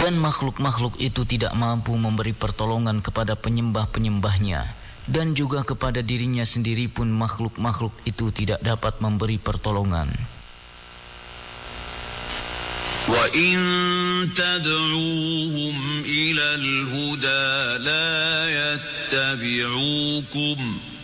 Dan makhluk-makhluk itu tidak mampu memberi pertolongan kepada penyembah-penyembahnya, dan juga kepada dirinya sendiri pun makhluk-makhluk itu tidak dapat memberi pertolongan. وَإِن تَدْعُوهُمْ إِلَى الْهُدَى لَا يَتَّبِعُوكُمْ